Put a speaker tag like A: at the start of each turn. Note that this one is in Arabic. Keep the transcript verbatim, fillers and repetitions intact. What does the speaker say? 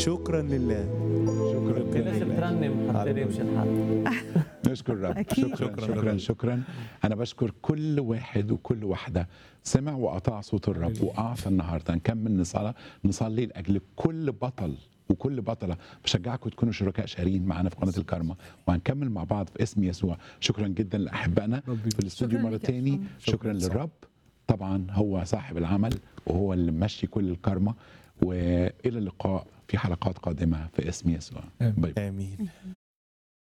A: شكرا لله.
B: شكرا
C: في ناس بترنم حتى يمشي الحال.
B: نشكر الرب.
D: أكيد.
B: شكرا
A: شكراً
B: شكرا
A: للرب.
B: شكرا. انا بشكر كل واحد وكل واحده سمع واطاع صوت الرب واعطى النهارده. نكمل نصلي نصلي لاجل كل بطل وكل بطله. بشجعكم تكونوا شركاء شارين معنا في قناه الكرمه، وهنكمل مع بعض في اسم يسوع. شكرا جدا لاحبائنا في الاستوديو
D: شكراً
B: مره
D: لك يا
B: تاني.
D: أسامة.
B: شكرا
A: شكراً.
B: للرب. طبعا هو صاحب العمل وهو اللي ممشي كل الكرمه. والى اللقاء في حلقات قادمه في اسم يسوع. باي باي.
A: آمين.